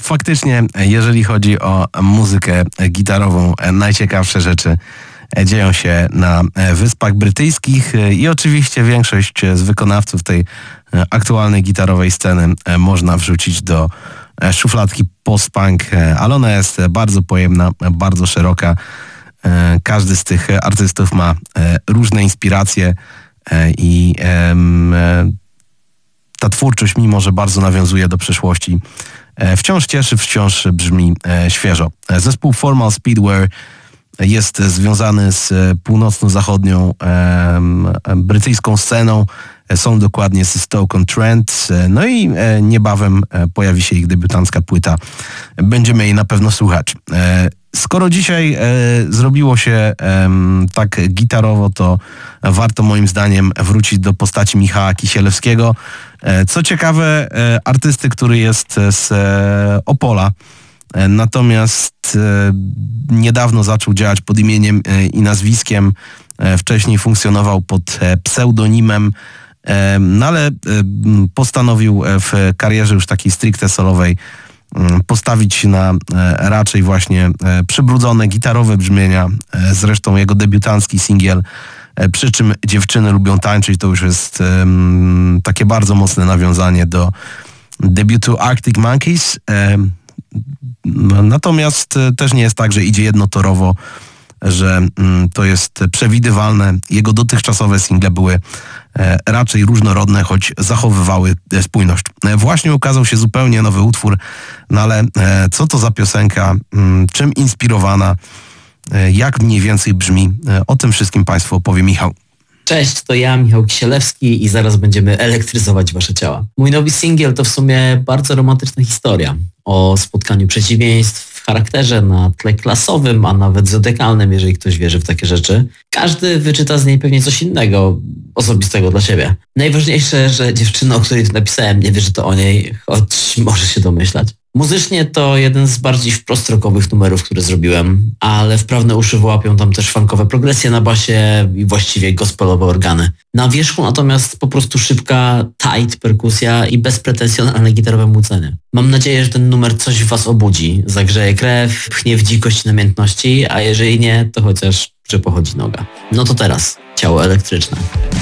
faktycznie, jeżeli chodzi o muzykę gitarową, najciekawsze rzeczy dzieją się na Wyspach Brytyjskich i oczywiście większość z wykonawców tej aktualnej gitarowej sceny można wrzucić do szufladki post-punk, ale ona jest bardzo pojemna, bardzo szeroka. Każdy z tych artystów ma różne inspiracje i ta twórczość, mimo że bardzo nawiązuje do przeszłości, wciąż cieszy, wciąż brzmi świeżo. Zespół Formal Speedwear jest związany z północno-zachodnią brytyjską sceną. Są dokładnie z Stoke-on-Trent. No i niebawem pojawi się ich debiutancka płyta. Będziemy jej na pewno słuchać. Skoro dzisiaj zrobiło się tak gitarowo, to warto moim zdaniem wrócić do postaci Michała Kisielewskiego. Co ciekawe, artysty, który jest z Opola, natomiast niedawno zaczął działać pod imieniem i nazwiskiem. Wcześniej funkcjonował pod pseudonimem, no ale postanowił w karierze już takiej stricte solowej postawić na raczej właśnie przybrudzone gitarowe brzmienia. Zresztą jego debiutancki singiel Przy czym dziewczyny lubią tańczyć, to już jest takie bardzo mocne nawiązanie do debiutu Arctic Monkeys. Natomiast też nie jest tak, że idzie jednotorowo, że to jest przewidywalne. Jego dotychczasowe single były raczej różnorodne, choć zachowywały spójność. Właśnie ukazał się zupełnie nowy utwór, no ale co to za piosenka, czym inspirowana, jak mniej więcej brzmi, o tym wszystkim Państwu opowie Michał. Cześć, to ja, Michał Kisielewski i zaraz będziemy elektryzować wasze ciała. Mój nowy singiel to w sumie bardzo romantyczna historia o spotkaniu przeciwieństw w charakterze na tle klasowym, a nawet zodiakalnym, jeżeli ktoś wierzy w takie rzeczy. Każdy wyczyta z niej pewnie coś innego, osobistego dla siebie. Najważniejsze, że dziewczyna, o której tu napisałem, nie wie, że to o niej, choć może się domyślać. Muzycznie to jeden z bardziej wprost rockowych numerów, które zrobiłem, ale wprawne uszy wyłapią tam też funkowe progresje na basie i właściwie gospelowe organy. Na wierzchu natomiast po prostu szybka, tight perkusja i bezpretensjonalne gitarowe młócenie. Mam nadzieję, że ten numer coś w was obudzi, zagrzeje krew, pchnie w dzikość namiętności, a jeżeli nie, to chociaż, że pochodzi noga. No to teraz, ciało elektryczne.